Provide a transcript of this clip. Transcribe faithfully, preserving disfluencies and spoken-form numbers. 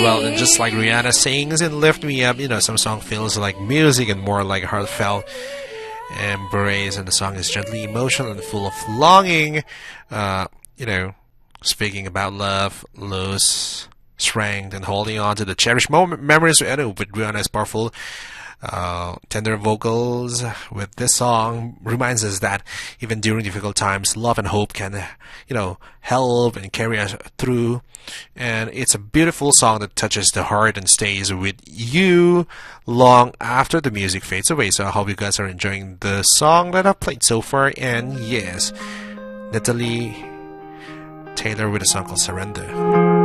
well, and just like Rihanna sings in Lift Me Up, you know, some song feels like music and more like heartfelt embrace, and the song is gently emotional and full of longing. Uh, you know, speaking about love, loss, strength, and holding on to the cherished moment, memories. I know, with Rihanna's powerful, uh, tender vocals with this song reminds us that even during difficult times, love and hope can, you know, help and carry us through. And it's a beautiful song that touches the heart and stays with you long after the music fades away. So I hope you guys are enjoying the song that I've played so far. And yes, Natalie Taylor with a song called Surrender.